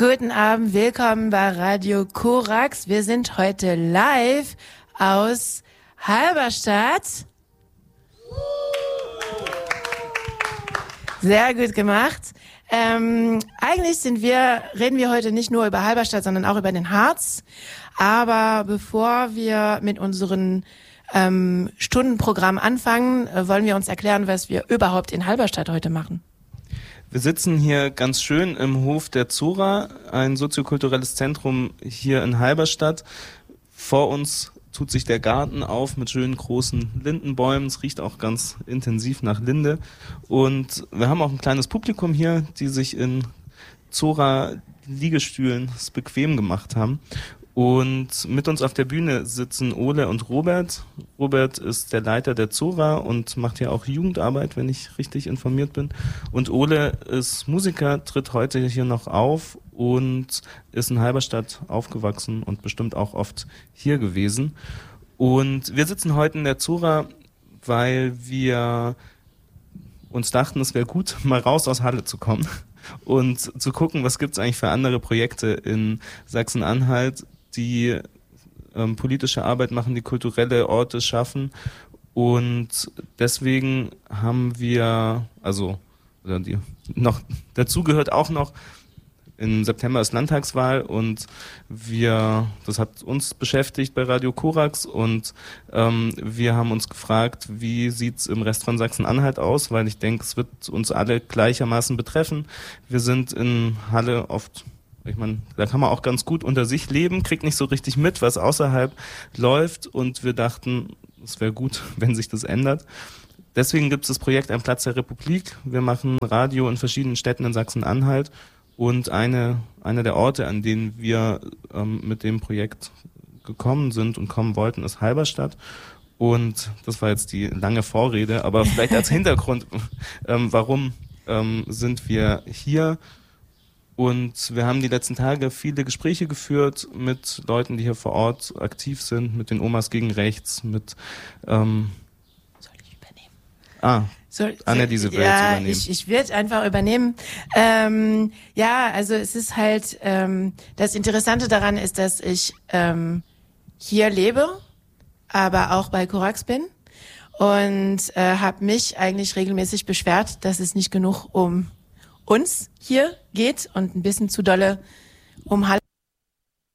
Guten Abend, willkommen bei Radio Korax. Wir sind heute live aus Halberstadt. Sehr gut gemacht. Eigentlich reden wir heute nicht nur über Halberstadt, sondern auch über den Harz. Aber bevor wir mit unseren Stundenprogramm anfangen, wollen wir uns erklären, was wir überhaupt in Halberstadt heute machen. Wir sitzen hier ganz schön im Hof der Zora, ein soziokulturelles Zentrum hier in Halberstadt. Vor uns tut sich der Garten auf mit schönen großen Lindenbäumen. Es riecht auch ganz intensiv nach Linde. Und wir haben auch ein kleines Publikum hier, die sich in Zora-Liegestühlen es bequem gemacht haben. Und mit uns auf der Bühne sitzen Ole und Robert. Robert ist der Leiter der Zora und macht ja auch Jugendarbeit, wenn ich richtig informiert bin. Und Ole ist Musiker, tritt heute hier noch auf und ist in Halberstadt aufgewachsen und bestimmt auch oft hier gewesen. Und wir sitzen heute in der Zora, weil wir uns dachten, es wäre gut, mal raus aus Halle zu kommen und zu gucken, was gibt's eigentlich für andere Projekte in Sachsen-Anhalt, die politische Arbeit machen, die kulturelle Orte schaffen. Und deswegen haben wir, dazu gehört auch noch, im September ist Landtagswahl und das hat uns beschäftigt bei Radio Korax und wir haben uns gefragt, wie sieht's im Rest von Sachsen-Anhalt aus, weil ich denke, es wird uns alle gleichermaßen betreffen. Wir sind in Halle oft, da kann man auch ganz gut unter sich leben, kriegt nicht so richtig mit, was außerhalb läuft und wir dachten, es wäre gut, wenn sich das ändert. Deswegen gibt es das Projekt Ein Platz der Republik. Wir machen Radio in verschiedenen Städten in Sachsen-Anhalt und einer der Orte, an denen wir mit dem Projekt gekommen sind und kommen wollten, ist Halberstadt. Und das war jetzt die lange Vorrede, aber vielleicht als Hintergrund, warum sind wir hier? Und wir haben die letzten Tage viele Gespräche geführt mit Leuten, die hier vor Ort aktiv sind, mit den Omas gegen Rechts, mit Soll ich übernehmen? Anneliese will jetzt übernehmen. Ich werde einfach übernehmen. Also es ist halt, das Interessante daran ist, dass ich hier lebe, aber auch bei Korax bin und habe mich eigentlich regelmäßig beschwert, dass es nicht genug um uns hier geht und ein bisschen zu dolle um Halle.